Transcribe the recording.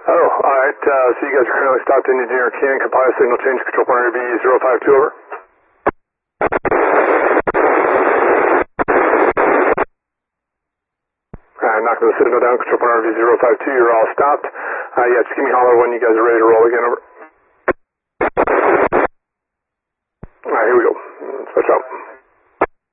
Oh, alright, so you guys are currently stopped in Engineer Canyon, compile signal change, control point RB 052, over. Alright, knocking the signal down, control point RB 052, you're all stopped. Yeah, just give me a holler when you guys are ready to roll again, over.